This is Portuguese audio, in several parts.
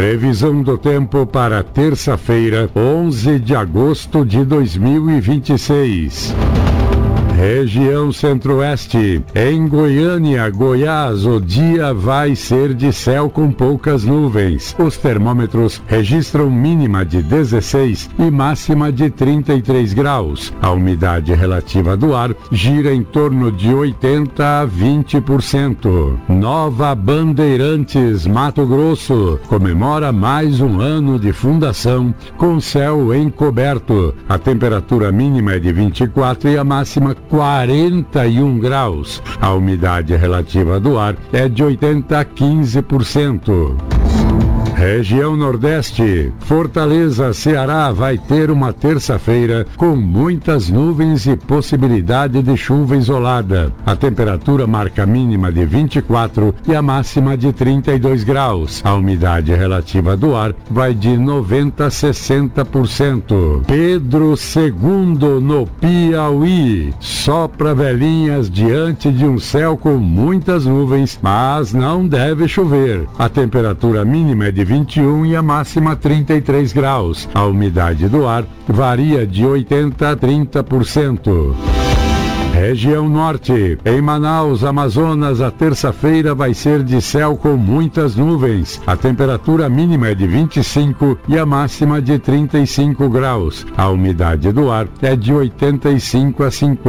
Previsão do tempo para terça-feira, 11 de agosto de 2026. Região Centro-Oeste. Em Goiânia, Goiás, o dia vai ser de céu com poucas nuvens. Os termômetros registram mínima de 16 e máxima de 33 graus. A umidade relativa do ar gira em torno de 80 a 20%. Nova Bandeirantes, Mato Grosso, comemora mais um ano de fundação com céu encoberto. A temperatura mínima é de 24 e a máxima 41 graus. A umidade relativa do ar é de 80 a 15%. Região Nordeste. Fortaleza, Ceará vai ter uma terça-feira com muitas nuvens e possibilidade de chuva isolada. A temperatura marca a mínima de 24 e a máxima de 32 graus. A umidade relativa do ar vai de 90 a 60%. Pedro II, no Piauí. Sopra velhinhas diante de um céu com muitas nuvens, mas não deve chover. A temperatura mínima é de 21 e a máxima 33 graus. A umidade do ar varia de 80 a 30%. Região Norte. Em Manaus, Amazonas, a terça-feira vai ser de céu com muitas nuvens. A temperatura mínima é de 25 e a máxima de 35 graus. A umidade do ar é de 85 a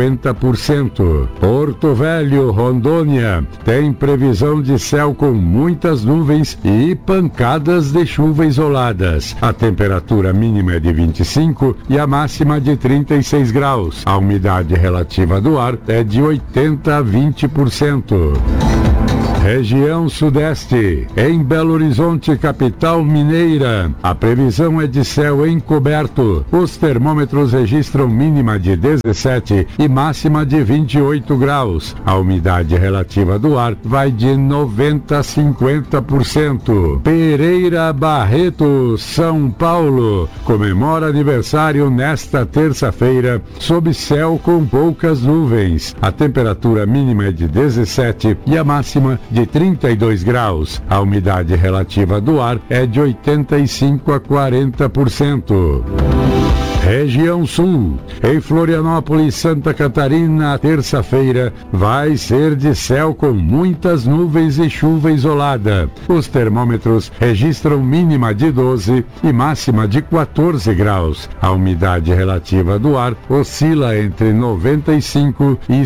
50%. Porto Velho, Rondônia, tem previsão de céu com muitas nuvens e pancadas de chuva isoladas. A temperatura mínima é de 25 e a máxima de 36 graus. A umidade relativa do ar é de 80 a 20%. Região Sudeste. Em Belo Horizonte, capital mineira, a previsão é de céu encoberto. Os termômetros registram mínima de 17 e máxima de 28 graus. A umidade relativa do ar vai de 90 a 50%. Pereira Barreto, São Paulo, comemora aniversário nesta terça-feira, sob céu com poucas nuvens. A temperatura mínima é de 17 e a máxima de 32 graus. A umidade relativa do ar é de 85 a 40%. Região Sul. Em Florianópolis, Santa Catarina, terça-feira vai ser de céu com muitas nuvens e chuva isolada. Os termômetros registram mínima de 12 e máxima de 14 graus. A umidade relativa do ar oscila entre 95 e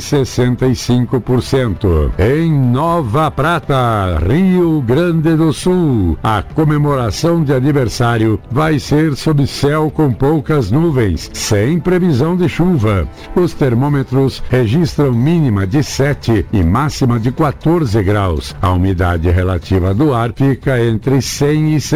65%. Em Nova Prata, Rio Grande do Sul, a comemoração de aniversário vai ser sob céu com poucas nuvens, sem previsão de chuva. Os termômetros registram mínima de 7 e máxima de 14 graus. A umidade relativa do ar fica entre 100 e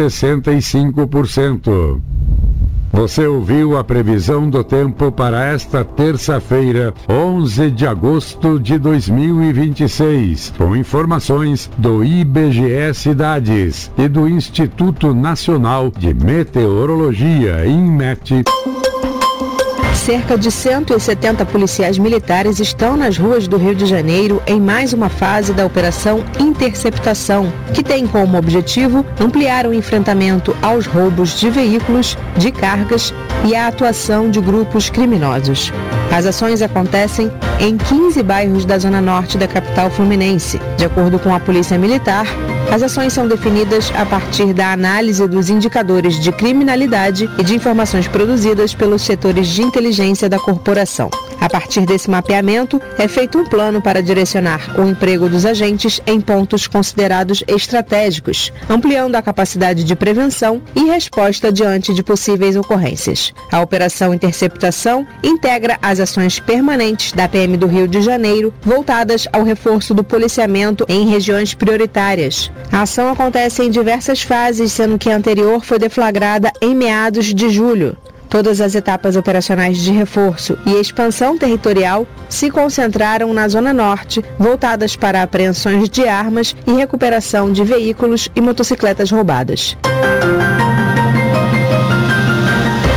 65%. Você ouviu a previsão do tempo para esta terça-feira, 11 de agosto de 2026, com informações do IBGE Cidades e do Instituto Nacional de Meteorologia, INMET. Cerca de 170 policiais militares estão nas ruas do Rio de Janeiro em mais uma fase da Operação Interceptação, que tem como objetivo ampliar o enfrentamento aos roubos de veículos, de cargas e a atuação de grupos criminosos. As ações acontecem em 15 bairros da zona norte da capital fluminense. De acordo com a Polícia Militar, as ações são definidas a partir da análise dos indicadores de criminalidade e de informações produzidas pelos setores de inteligência da corporação. A partir desse mapeamento, é feito um plano para direcionar o emprego dos agentes em pontos considerados estratégicos, ampliando a capacidade de prevenção e resposta diante de possíveis ocorrências. A Operação Interceptação integra as ações permanentes da PM do Rio de Janeiro, voltadas ao reforço do policiamento em regiões prioritárias. A ação acontece em diversas fases, sendo que a anterior foi deflagrada em meados de julho. Todas as etapas operacionais de reforço e expansão territorial se concentraram na Zona Norte, voltadas para apreensões de armas e recuperação de veículos e motocicletas roubadas.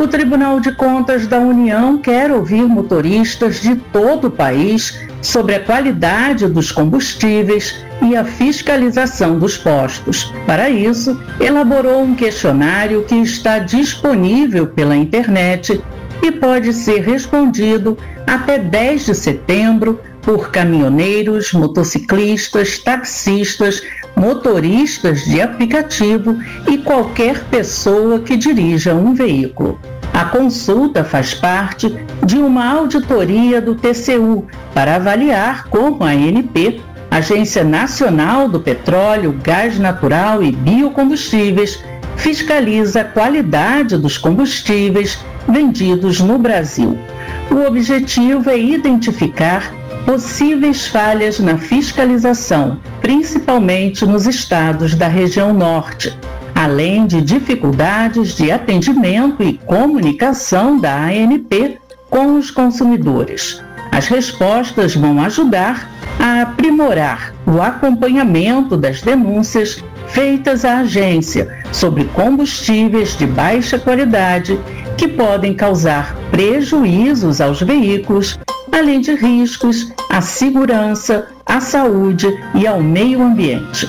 O Tribunal de Contas da União quer ouvir motoristas de todo o país sobre a qualidade dos combustíveis e a fiscalização dos postos. Para isso, elaborou um questionário que está disponível pela internet e pode ser respondido até 10 de setembro por caminhoneiros, motociclistas, taxistas, motoristas de aplicativo e qualquer pessoa que dirija um veículo. A consulta faz parte de uma auditoria do TCU para avaliar como a ANP, Agência Nacional do Petróleo, Gás Natural e Biocombustíveis, fiscaliza a qualidade dos combustíveis vendidos no Brasil. O objetivo é identificar possíveis falhas na fiscalização, principalmente nos estados da região norte, além de dificuldades de atendimento e comunicação da ANP com os consumidores. As respostas vão ajudar a aprimorar o acompanhamento das denúncias feitas à agência sobre combustíveis de baixa qualidade que podem causar prejuízos aos veículos, além de riscos à segurança, à saúde e ao meio ambiente.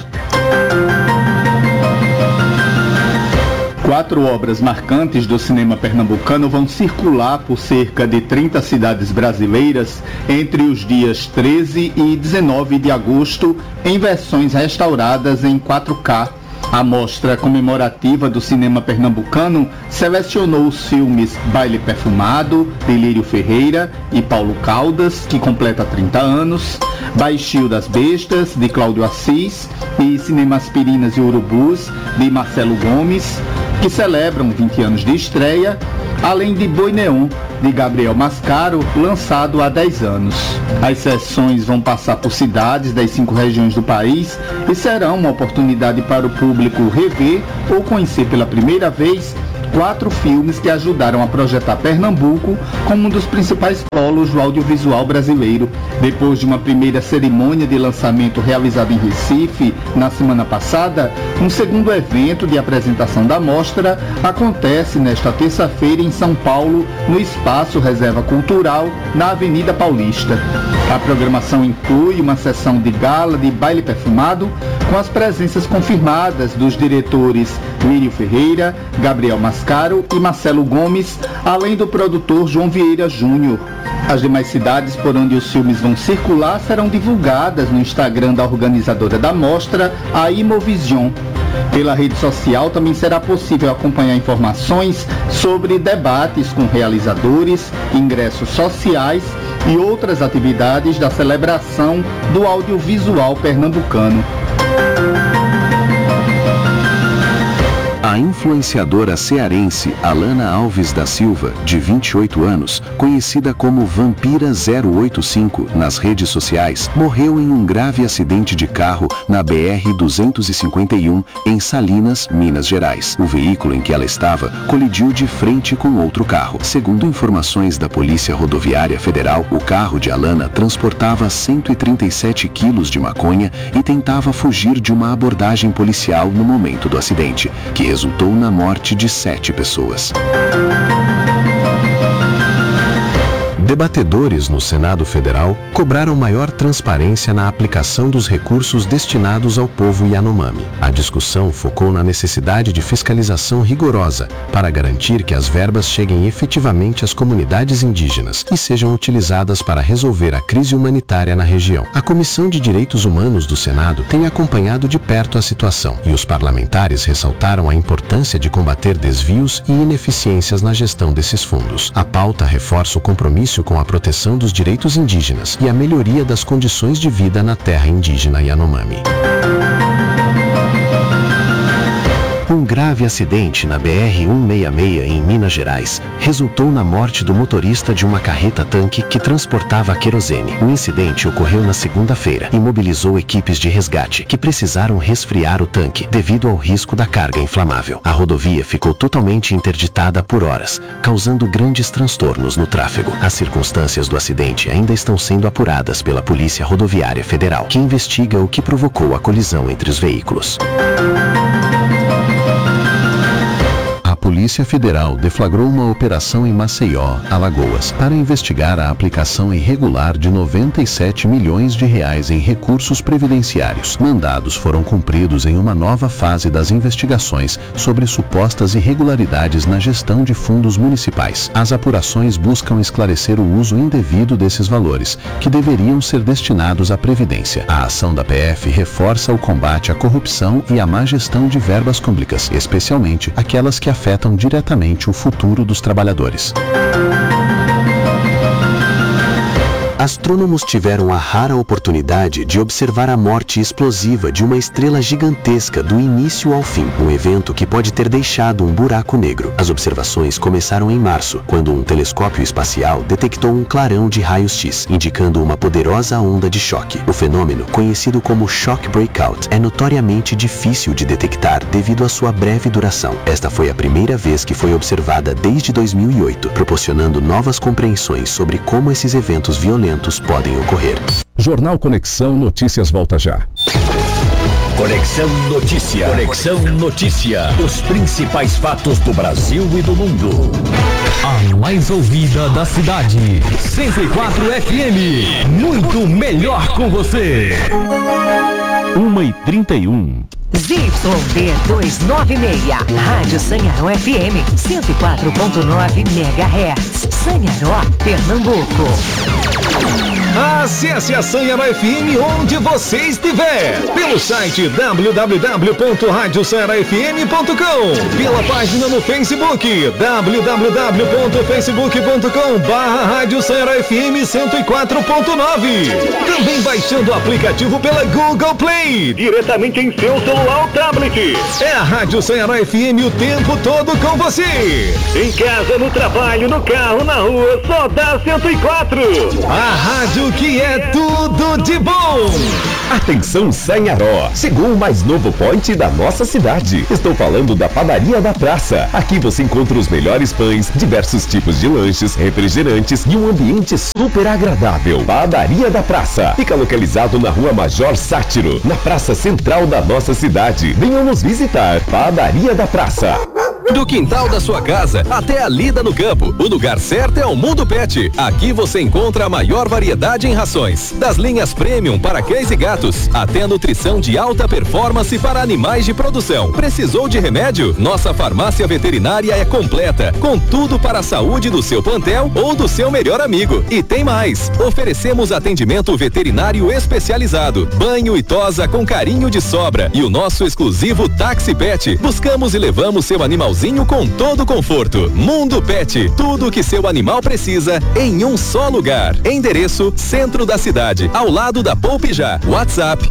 4 obras marcantes do cinema pernambucano vão circular por cerca de 30 cidades brasileiras entre os dias 13 e 19 de agosto, em versões restauradas em 4K. A mostra comemorativa do cinema pernambucano selecionou os filmes Baile Perfumado, de Lírio Ferreira e Paulo Caldas, que completa 30 anos, Baixio das Bestas, de Cláudio Assis, e Cinema Aspirinas e Urubus, de Marcelo Gomes, que celebram 20 anos de estreia, além de Boi Neon, de Gabriel Mascaro, lançado há 10 anos. As sessões vão passar por cidades das 5 regiões do país e serão uma oportunidade para o público rever ou conhecer pela primeira vez 4 filmes que ajudaram a projetar Pernambuco como um dos principais polos do audiovisual brasileiro. Depois de uma primeira cerimônia de lançamento realizada em Recife na semana passada, um segundo evento de apresentação da mostra acontece nesta terça-feira em São Paulo, no Espaço Reserva Cultural, na Avenida Paulista. A programação inclui uma sessão de gala de Baile Perfumado, com as presenças confirmadas dos diretores Lírio Ferreira, Gabriel Mascaro e Marcelo Gomes, além do produtor João Vieira Júnior. As demais cidades por onde os filmes vão circular serão divulgadas no Instagram da organizadora da mostra, a Imovision. Pela rede social também será possível acompanhar informações sobre debates com realizadores, ingressos sociais e outras atividades da celebração do audiovisual pernambucano. A influenciadora cearense Alana Alves da Silva, de 28 anos, conhecida como Vampira 085 nas redes sociais, morreu em um grave acidente de carro na BR-251 em Salinas, Minas Gerais. O veículo em que ela estava colidiu de frente com outro carro. Segundo informações da Polícia Rodoviária Federal, o carro de Alana transportava 137 quilos de maconha e tentava fugir de uma abordagem policial no momento do acidente, que resultou na morte de 7 pessoas. Debatedores no Senado Federal cobraram maior transparência na aplicação dos recursos destinados ao povo Yanomami. A discussão focou na necessidade de fiscalização rigorosa para garantir que as verbas cheguem efetivamente às comunidades indígenas e sejam utilizadas para resolver a crise humanitária na região. A Comissão de Direitos Humanos do Senado tem acompanhado de perto a situação e os parlamentares ressaltaram a importância de combater desvios e ineficiências na gestão desses fundos. A pauta reforça o compromisso com a proteção dos direitos indígenas e a melhoria das condições de vida na terra indígena Yanomami. Um grave acidente na BR-166 em Minas Gerais resultou na morte do motorista de uma carreta-tanque que transportava querosene. O incidente ocorreu na segunda-feira e mobilizou equipes de resgate que precisaram resfriar o tanque devido ao risco da carga inflamável. A rodovia ficou totalmente interditada por horas, causando grandes transtornos no tráfego. As circunstâncias do acidente ainda estão sendo apuradas pela Polícia Rodoviária Federal, que investiga o que provocou a colisão entre os veículos. A Polícia Federal deflagrou uma operação em Maceió, Alagoas, para investigar a aplicação irregular de 97 milhões de reais em recursos previdenciários. Mandados foram cumpridos em uma nova fase das investigações sobre supostas irregularidades na gestão de fundos municipais. As apurações buscam esclarecer o uso indevido desses valores, que deveriam ser destinados à Previdência. A ação da PF reforça o combate à corrupção e à má gestão de verbas públicas, especialmente aquelas que afetam diretamente o futuro dos trabalhadores. Astrônomos tiveram a rara oportunidade de observar a morte explosiva de uma estrela gigantesca do início ao fim, um evento que pode ter deixado um buraco negro. As observações começaram em março, quando um telescópio espacial detectou um clarão de raios-x, indicando uma poderosa onda de choque. O fenômeno, conhecido como shock breakout, é notoriamente difícil de detectar devido à sua breve duração. Esta foi a primeira vez que foi observada desde 2008, proporcionando novas compreensões sobre como esses eventos violentos podem ocorrer. Jornal Conexão Notícias volta já. Conexão Notícia. Conexão Notícia. Os principais fatos do Brasil e do mundo. A mais ouvida da cidade. 104 FM. Muito melhor com você. 1h31. ZYD 296, Rádio Sanharó FM, 104.9 MHz, Sanharó, Pernambuco. Acesse a Sanharó FM onde você estiver, pelo site www.radiosanharofm.com, pela página no Facebook, www.facebook.com/Rádio Sanharó FM 104.9, também baixando o aplicativo pela Google Play, diretamente em seu celular ou tablet. É a Rádio Sanharó FM o tempo todo com você. Em casa, no trabalho, no carro, na rua, só dá 104. A rádio que é tudo de bom. Atenção Sanharó, chegou o mais novo point da nossa cidade. Estou falando da Padaria da Praça. Aqui você encontra os melhores pães, diversos tipos de lanches, refrigerantes e um ambiente super agradável. Padaria da Praça fica localizado na Rua Major Sátiro, na praça central da nossa cidade. Venham nos visitar. Padaria da Praça. Do quintal da sua casa até a lida no campo, o lugar certo é o Mundo Pet. Aqui você encontra a maior variedade em rações, das linhas premium para cães e gatos, até a nutrição de alta performance para animais de produção. Precisou de remédio? Nossa farmácia veterinária é completa, com tudo para a saúde do seu plantel ou do seu melhor amigo. E tem mais, oferecemos atendimento veterinário especializado, banho e tosa com carinho de sobra e o nosso exclusivo Táxi Pet. Buscamos e levamos seu animalzinho com todo conforto. Mundo Pet, tudo o que seu animal precisa em um só lugar. Endereço: centro da cidade, ao lado da Poupe Já. WhatsApp: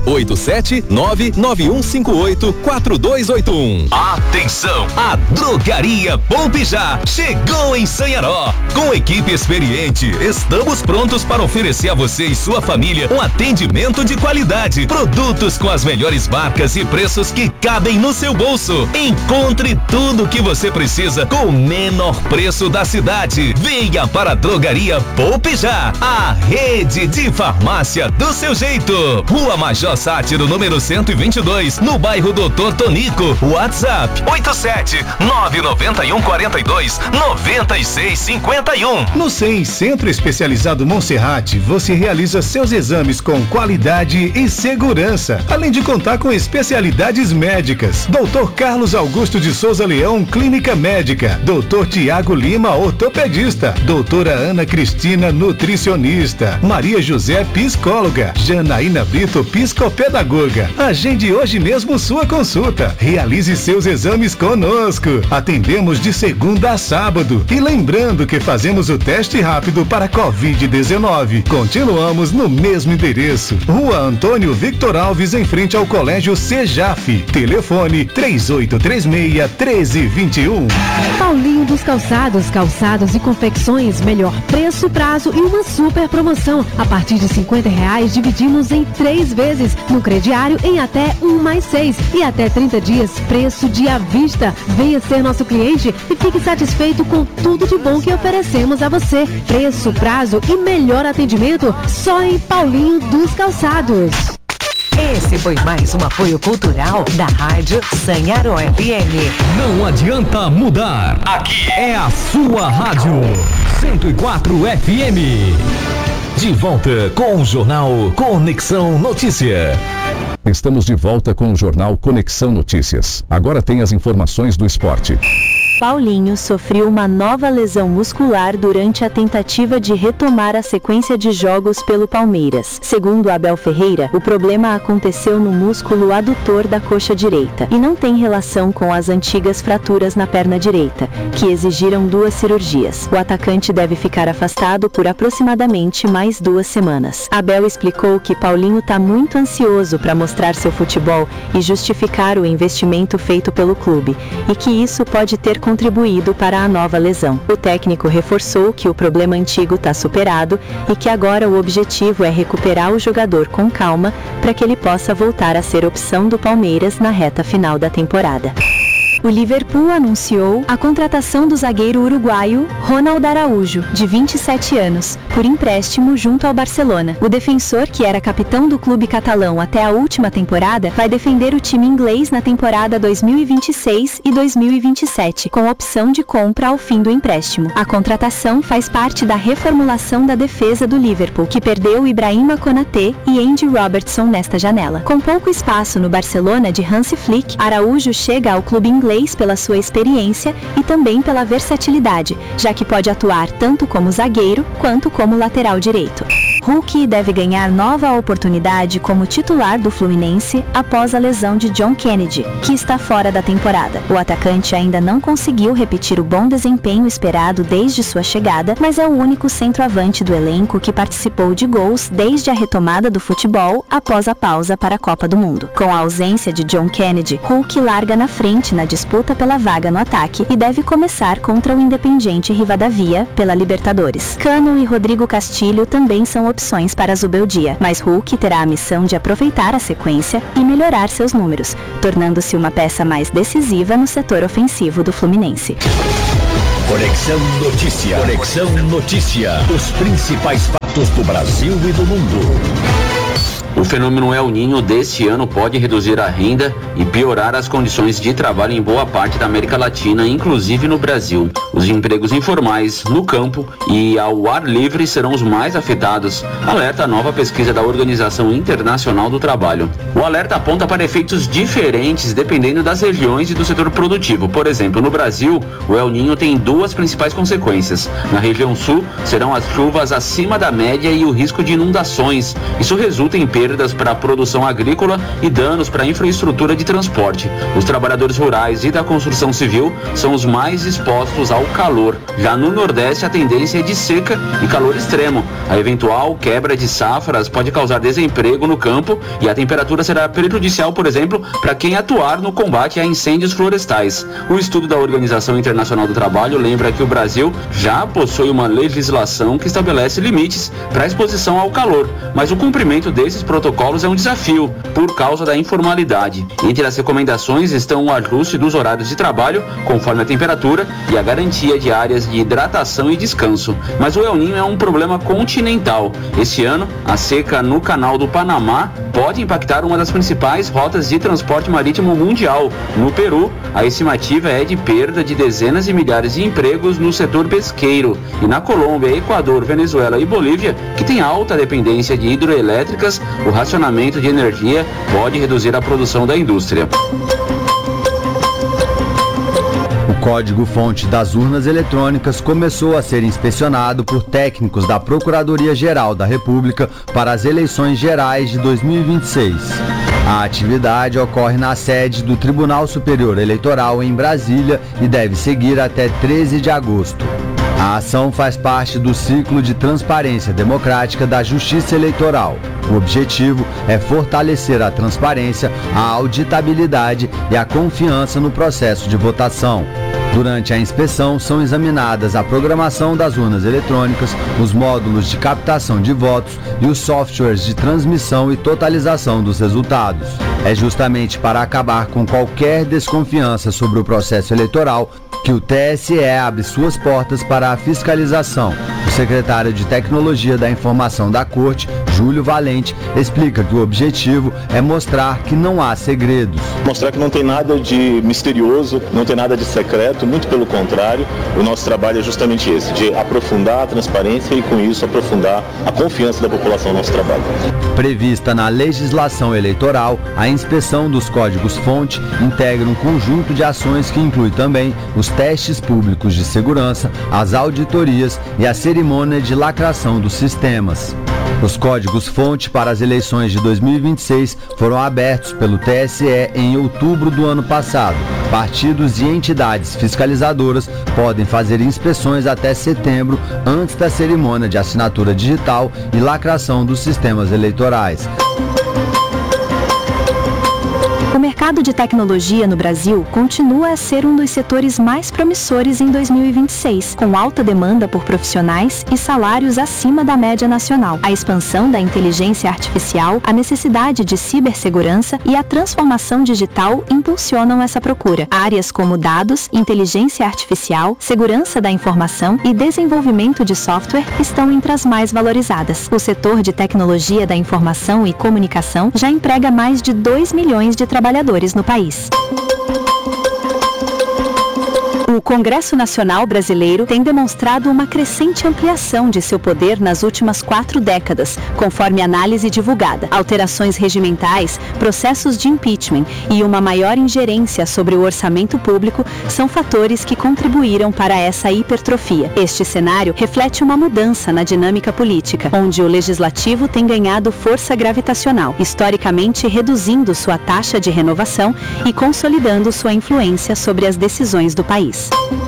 87991584281. Atenção, a Drogaria Poupe Já chegou em Sanharó. Com equipe experiente, estamos prontos para oferecer a você e sua família um atendimento de qualidade, produtos com as melhores marcas e preços que cabem no seu bolso. Encontre tudo que você precisa com o menor preço da cidade. Venha para a Drogaria Poupe Já, a rede de farmácia do seu jeito. Rua Major Sátiro, número 122, no bairro Doutor Tonico. WhatsApp: 87991429651. No SEM, Centro Especializado Monserrate, você realiza seus exames com qualidade e segurança, além de contar com especialidades médicas. Dr. Carlos Augusto de Souza Leão, Clínica Médica. Dr. Tiago Lima, ortopedista. Doutora Ana Cristina, nutricionista. Maria José, psicóloga. Janaína Brito, psicopedagoga. Agende hoje mesmo sua consulta. Realize seus exames conosco. Atendemos de segunda a sábado. E lembrando que fazemos o teste rápido para Covid-19. Continuamos no mesmo endereço. Rua Antônio Victor Alves, em frente ao Colégio Sejaf. Telefone 3836-1321. Paulinho dos Calçados, calçados e confecções, melhor preço, prazo e uma super promoção. A partir de R$50 dividimos em 3 vezes, no crediário em até 1+6 e até 30 dias, preço de à vista. Venha ser nosso cliente e fique satisfeito com tudo de bom que oferecemos a você. Preço, prazo e melhor atendimento só em Paulinho dos Calçados. Esse foi mais um apoio cultural da Rádio Sanharó FM. Não adianta mudar. Aqui é a sua rádio. 104 FM. De volta com o Jornal Conexão Notícia. Estamos de volta com o Jornal Conexão Notícias. Agora tem as informações do esporte. Paulinho sofreu uma nova lesão muscular durante a tentativa de retomar a sequência de jogos pelo Palmeiras. Segundo Abel Ferreira, o problema aconteceu no músculo adutor da coxa direita e não tem relação com as antigas fraturas na perna direita, que exigiram 2 cirurgias. O atacante deve ficar afastado por aproximadamente mais 2 semanas. Abel explicou que Paulinho está muito ansioso para mostrar seu futebol e justificar o investimento feito pelo clube, e que isso pode ter contribuído para a nova lesão. O técnico reforçou que o problema antigo está superado e que agora o objetivo é recuperar o jogador com calma para que ele possa voltar a ser opção do Palmeiras na reta final da temporada. O Liverpool anunciou a contratação do zagueiro uruguaio Ronald Araújo, de 27 anos, por empréstimo junto ao Barcelona. O defensor, que era capitão do clube catalão até a última temporada, vai defender o time inglês na temporada 2026 e 2027, com opção de compra ao fim do empréstimo. A contratação faz parte da reformulação da defesa do Liverpool, que perdeu Ibrahima Konaté e Andy Robertson nesta janela. Com pouco espaço no Barcelona de Hansi Flick, Araújo chega ao clube inglês pela sua experiência e também pela versatilidade, já que pode atuar tanto como zagueiro quanto como lateral direito. Hulk deve ganhar nova oportunidade como titular do Fluminense após a lesão de John Kennedy, que está fora da temporada. O atacante ainda não conseguiu repetir o bom desempenho esperado desde sua chegada, mas é o único centroavante do elenco que participou de gols desde a retomada do futebol após a pausa para a Copa do Mundo. Com a ausência de John Kennedy, Hulk larga na frente na disputa pela vaga no ataque e deve começar contra o Independiente Rivadavia pela Libertadores. Cano e Rodrigo Castilho também são opções para Zubeldia, mas Hulk terá a missão de aproveitar a sequência e melhorar seus números, tornando-se uma peça mais decisiva no setor ofensivo do Fluminense. Conexão Notícia. Conexão Notícia. Os principais fatos do Brasil e do mundo. O fenômeno El Niño deste ano pode reduzir a renda e piorar as condições de trabalho em boa parte da América Latina, inclusive no Brasil. Os empregos informais, no campo e ao ar livre serão os mais afetados, alerta a nova pesquisa da Organização Internacional do Trabalho. O alerta aponta para efeitos diferentes dependendo das regiões e do setor produtivo. Por exemplo, no Brasil, o El Niño tem 2 principais consequências. Na região sul, serão as chuvas acima da média e o risco de inundações. Isso resulta em perdas para a produção agrícola e danos para a infraestrutura de transporte. Os trabalhadores rurais e da construção civil são os mais expostos ao calor. Já no Nordeste, a tendência é de seca e calor extremo. A eventual quebra de safras pode causar desemprego no campo e a temperatura será prejudicial, por exemplo, para quem atuar no combate a incêndios florestais. O estudo da Organização Internacional do Trabalho lembra que o Brasil já possui uma legislação que estabelece limites para a exposição ao calor, mas o cumprimento desses protocolos é um desafio por causa da informalidade. Entre as recomendações estão o ajuste dos horários de trabalho conforme a temperatura e a garantia de áreas de hidratação e descanso. Mas o El Niño é um problema continental. Este ano, a seca no Canal do Panamá pode impactar uma das principais rotas de transporte marítimo mundial. No Peru, a estimativa é de perda de dezenas de milhares de empregos no setor pesqueiro. E na Colômbia, Equador, Venezuela e Bolívia, que tem alta dependência de hidroelétricas, o racionamento de energia pode reduzir a produção da indústria. O código-fonte das urnas eletrônicas começou a ser inspecionado por técnicos da Procuradoria-Geral da República para as eleições gerais de 2026. A atividade ocorre na sede do Tribunal Superior Eleitoral em Brasília e deve seguir até 13 de agosto. A ação faz parte do ciclo de transparência democrática da Justiça Eleitoral. O objetivo é fortalecer a transparência, a auditabilidade e a confiança no processo de votação. Durante a inspeção, são examinadas a programação das urnas eletrônicas, os módulos de captação de votos e os softwares de transmissão e totalização dos resultados. É justamente para acabar com qualquer desconfiança sobre o processo eleitoral que o TSE abre suas portas para a fiscalização. O secretário de Tecnologia da Informação da Corte, Júlio Valente, explica que o objetivo é mostrar que não há segredos. Mostrar que não tem nada de misterioso, não tem nada de secreto, muito pelo contrário, o nosso trabalho é justamente esse, de aprofundar a transparência e com isso aprofundar a confiança da população no nosso trabalho. Prevista na legislação eleitoral, a inspeção dos códigos-fonte integra um conjunto de ações que inclui também os testes públicos de segurança, as auditorias e a cerimônia de lacração dos sistemas. Os códigos-fonte para as eleições de 2026 foram abertos pelo TSE em outubro do ano passado. Partidos e entidades fiscalizadoras podem fazer inspeções até setembro, antes da cerimônia de assinatura digital e lacração dos sistemas eleitorais. O mercado de tecnologia no Brasil continua a ser um dos setores mais promissores em 2026, com alta demanda por profissionais e salários acima da média nacional. A expansão da inteligência artificial, a necessidade de cibersegurança e a transformação digital impulsionam essa procura. Áreas como dados, inteligência artificial, segurança da informação e desenvolvimento de software estão entre as mais valorizadas. O setor de tecnologia da informação e comunicação já emprega mais de 2 milhões de trabalhadores no país. O Congresso Nacional Brasileiro tem demonstrado uma crescente ampliação de seu poder nas últimas 4 décadas, conforme análise divulgada. Alterações regimentais, processos de impeachment e uma maior ingerência sobre o orçamento público são fatores que contribuíram para essa hipertrofia. Este cenário reflete uma mudança na dinâmica política, onde o legislativo tem ganhado força gravitacional, historicamente reduzindo sua taxa de renovação e consolidando sua influência sobre as decisões do país.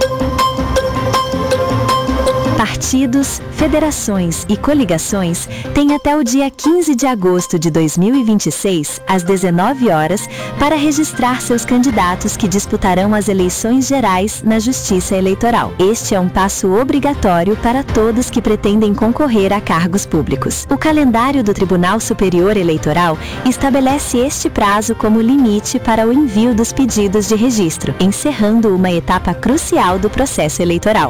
Partidos, federações e coligações têm até o dia 15 de agosto de 2026, às 19 horas, para registrar seus candidatos que disputarão as eleições gerais na Justiça Eleitoral. Este é um passo obrigatório para todos que pretendem concorrer a cargos públicos. O calendário do Tribunal Superior Eleitoral estabelece este prazo como limite para o envio dos pedidos de registro, encerrando uma etapa crucial do processo eleitoral.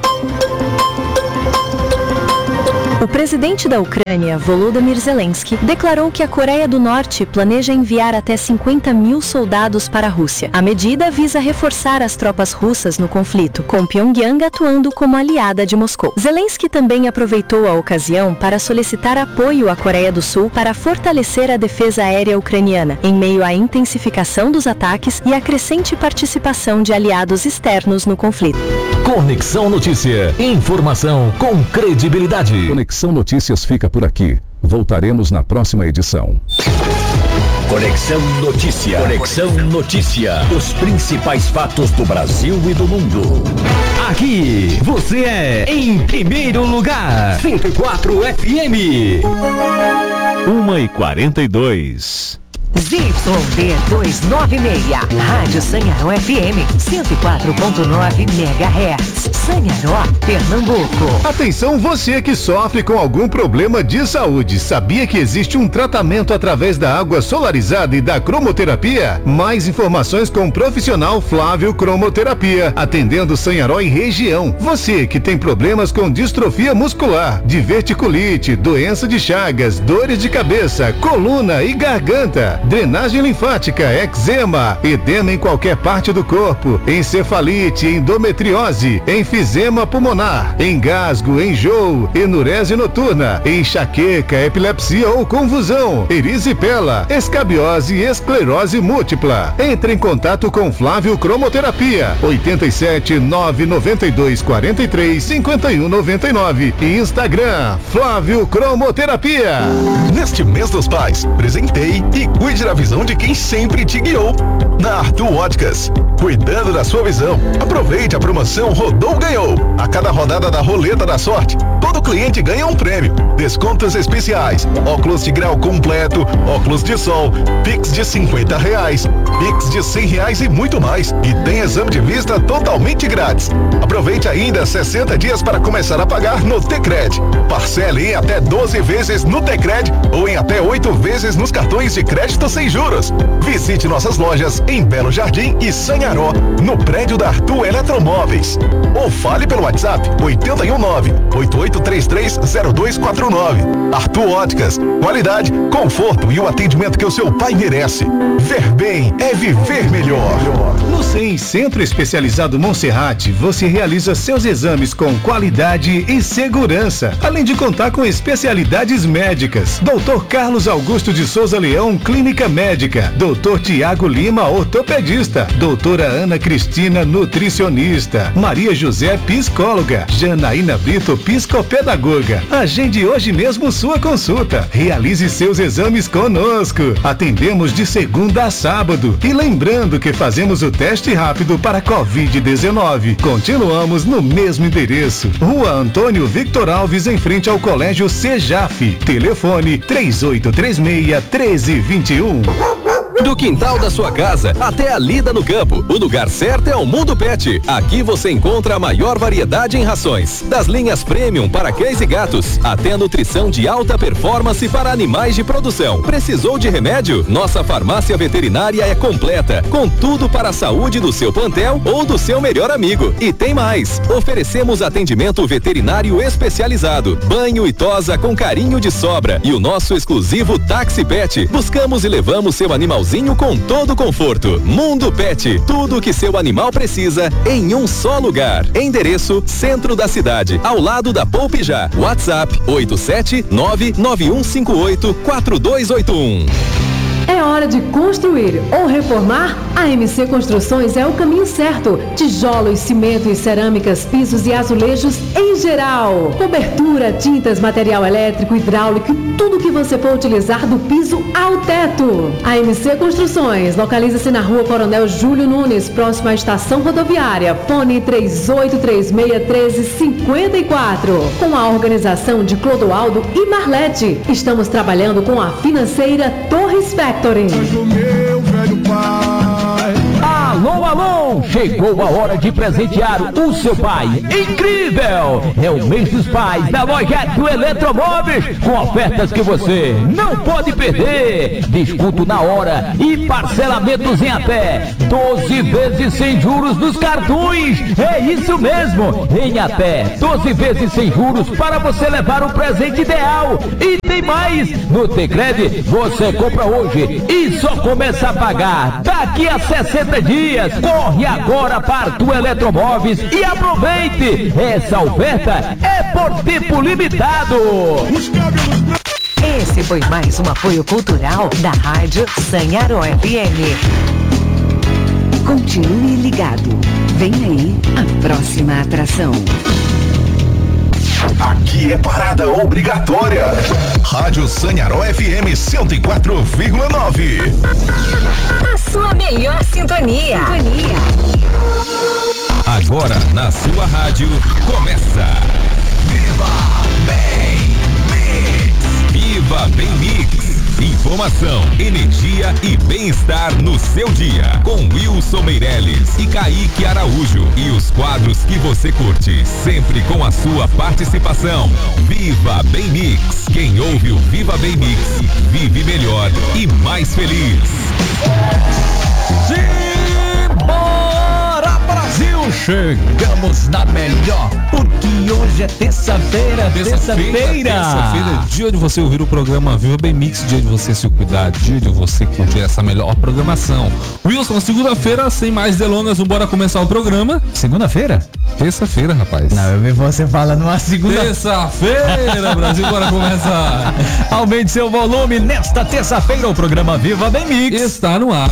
O presidente da Ucrânia, Volodymyr Zelensky, declarou que a Coreia do Norte planeja enviar até 50 mil soldados para a Rússia. A medida visa reforçar as tropas russas no conflito, com Pyongyang atuando como aliada de Moscou. Zelensky também aproveitou a ocasião para solicitar apoio à Coreia do Sul para fortalecer a defesa aérea ucraniana, em meio à intensificação dos ataques e à crescente participação de aliados externos no conflito. Conexão Notícia. Informação com credibilidade. Conexão Notícias fica por aqui. Voltaremos na próxima edição. Conexão Notícia. Conexão Notícia. Os principais fatos do Brasil e do mundo. Aqui você é em primeiro lugar. 104 FM. 1h42. ZYD 296, Rádio Sanharó FM, 104.9 MHz, Sanharó, Pernambuco. Atenção você que sofre com algum problema de saúde. Sabia que existe um tratamento através da água solarizada e da cromoterapia? Mais informações com o profissional Flávio Cromoterapia, atendendo Sanharó e região. Você que tem problemas com distrofia muscular, diverticulite, doença de Chagas, dores de cabeça, coluna e garganta, drenagem linfática, eczema, edema em qualquer parte do corpo, encefalite, endometriose, enfisema pulmonar, engasgo, enjoo, enurese noturna, enxaqueca, epilepsia ou convulsão, erisipela, escabiose e esclerose múltipla. Entre em contato com Flávio Cromoterapia, 87 992 43 51 99 e Instagram, Flávio Cromoterapia. Neste mês dos pais, presentei e cuide da visão de quem sempre te guiou. Na Arthur Óticas, cuidando da sua visão. Aproveite a promoção Rodou Ganhou. A cada rodada da Roleta da Sorte, todo cliente ganha um prêmio. Descontos especiais, óculos de grau completo, óculos de sol, Pix de R$50, Pix de R$100 e muito mais. E tem exame de vista totalmente grátis. Aproveite ainda 60 dias para começar a pagar no Tecred. Parcele em até 12 vezes no Tecred ou em até 8 vezes nos cartões de crédito sem juros. Visite nossas lojas em Belo Jardim e Sanharó, no prédio da Arthur Eletromóveis. fale pelo WhatsApp 819-8833-0249. Arthur Óticas, qualidade, conforto e o atendimento que o seu pai merece. Ver bem é viver melhor. No CEM Centro Especializado Monserrate, você realiza seus exames com qualidade e segurança, além de contar com especialidades médicas. Dr. Carlos Augusto de Souza Leão, Clínica Médica. Dr. Tiago Lima, ortopedista. Doutora Ana Cristina, nutricionista. Maria José, psicóloga. Janaína Brito, psicopedagoga. Agende hoje mesmo sua consulta. Realize seus exames conosco. Atendemos de segunda a sábado. E lembrando que fazemos o teste rápido para Covid-19. Continuamos no mesmo endereço. Rua Antônio Victor Alves, em frente ao Colégio Sejaf. Telefone 3836-1321. Do quintal da sua casa até a lida no campo, o lugar certo é o Mundo Pet. Aqui você encontra a maior variedade em rações, das linhas premium para cães e gatos, até a nutrição de alta performance para animais de produção. Precisou de remédio? Nossa farmácia veterinária é completa, com tudo para a saúde do seu plantel ou do seu melhor amigo. E tem mais, oferecemos atendimento veterinário especializado, banho e tosa com carinho de sobra e o nosso exclusivo Táxi Pet. Buscamos e levamos seu animalzinho com todo conforto. Mundo Pet, tudo que seu animal precisa em um só lugar. Endereço: centro da cidade, ao lado da Poupe Já. WhatsApp 87991584281. É hora de construir ou reformar? A MC Construções é o caminho certo. Tijolos, cimento e cerâmicas, pisos e azulejos em geral. Cobertura, tintas, material elétrico, hidráulico e tudo que você for utilizar do piso ao teto. A MC Construções localiza-se na Rua Coronel Júlio Nunes, próximo à estação rodoviária. Fone 3836-1354. Com a organização de Clodoaldo e Marlete. Estamos trabalhando com a financeira Torres Factory. Alô, alô! Chegou a hora de presentear o seu pai. Incrível! É o mês dos pais da loja do Eletromóveis, com ofertas que você não pode perder. Desconto na hora e parcelamentos em até 12 vezes sem juros nos cartões. É isso mesmo! Em até 12 vezes sem juros para você levar o presente ideal. E tem mais! No Tecred você compra hoje e só começa a pagar daqui a 60 dias. Corre agora para Tu Eletromóveis e aproveite! Essa oferta é por tempo limitado. Esse foi mais um apoio cultural da Rádio Sanharó FM. Continue ligado. Vem aí a próxima atração. Aqui é parada obrigatória. Rádio Sanharó FM 104,9. A sua melhor sintonia. Agora na sua rádio começa Viva Bem Mix. Viva Bem Mix. Informação, energia e bem-estar no seu dia. Com Wilson Meirelles e Kaique Araújo. E os quadros que você curte. Sempre com a sua participação. Viva Bem Mix. Quem ouve o Viva Bem Mix vive melhor e mais feliz. Simbora, Brasil! Chegamos na melhor, porque hoje é terça-feira. Terça-feira é dia de você ouvir o programa Viva Bem Mix, dia de você se cuidar, dia de você curtir essa melhor programação. Wilson, segunda-feira, sem mais delongas, bora começar o programa. Segunda-feira? Terça-feira, rapaz. Não, eu vi você falando numa segunda. Terça-feira, Brasil, bora começar. Aumente seu volume, nesta terça-feira o programa Viva Bem Mix está no ar.